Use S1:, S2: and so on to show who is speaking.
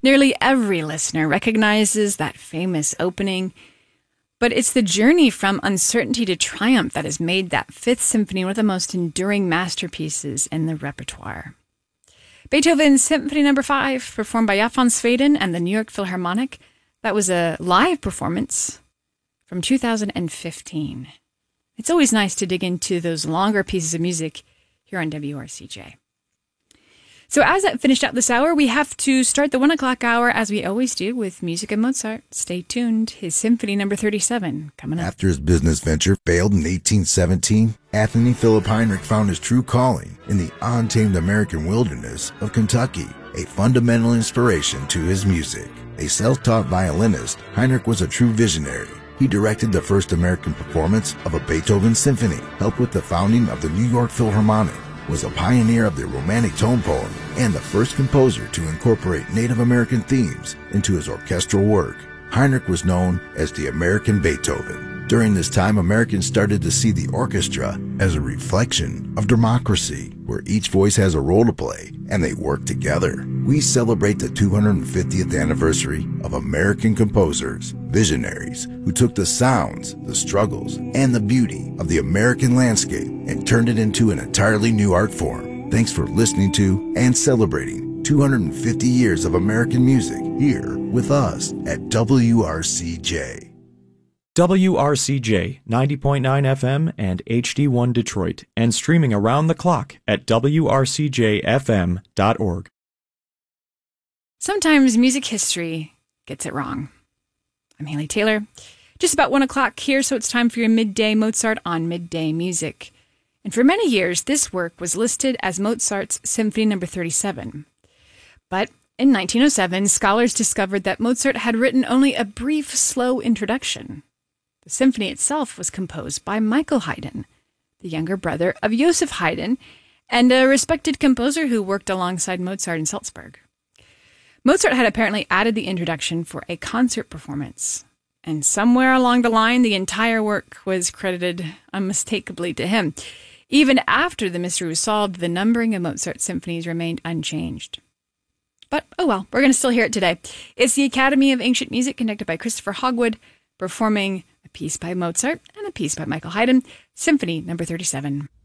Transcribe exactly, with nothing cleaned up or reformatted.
S1: Nearly every listener recognizes that famous opening, but it's the journey from uncertainty to triumph that has made that Fifth Symphony one of the most enduring masterpieces in the repertoire. Beethoven's Symphony Number Five, performed by Johann Sweden and the New York Philharmonic, that was a live performance from two thousand fifteen. It's always nice to dig into those longer pieces of music here on W R C J. So as that finished out this hour, we have to start the one o'clock hour, as we always do, with music of Mozart. Stay tuned. His Symphony Number thirty-seven coming up.
S2: After his business venture failed in eighteen seventeen, Anthony Philip Heinrich found his true calling in the untamed American wilderness of Kentucky, a fundamental inspiration to his music. A self-taught violinist, Heinrich was a true visionary. He directed the first American performance of a Beethoven symphony, helped with the founding of the New York Philharmonic, was a pioneer of the Romantic tone poem, and the first composer to incorporate Native American themes into his orchestral work. Heinrich was known as the American Beethoven. During this time, Americans started to see the orchestra as a reflection of democracy, where each voice has a role to play, and they work together. We celebrate the two hundred fiftieth anniversary of American composers, visionaries, who took the sounds, the struggles, and the beauty of the American landscape and turned it into an entirely new art form. Thanks for listening to and celebrating two hundred fifty years of American music here with us at W R C J.
S3: W R C J ninety point nine F M and H D one Detroit, and streaming around the clock at W R C J F M dot org.
S1: Sometimes music history gets it wrong. I'm Haley Taylor. Just about one o'clock here, so it's time for your Midday Mozart on Midday Music. And for many years, this work was listed as Mozart's Symphony Number thirty-seven. But in nineteen oh seven, scholars discovered that Mozart had written only a brief, slow introduction. The symphony itself was composed by Michael Haydn, the younger brother of Joseph Haydn, and a respected composer who worked alongside Mozart in Salzburg. Mozart had apparently added the introduction for a concert performance, and somewhere along the line, the entire work was credited unmistakably to him. Even after the mystery was solved, the numbering of Mozart's symphonies remained unchanged. But, oh well, we're going to still hear it today. It's the Academy of Ancient Music, conducted by Christopher Hogwood, performing a piece by Mozart and a piece by Michael Haydn, Symphony Number thirty-seven.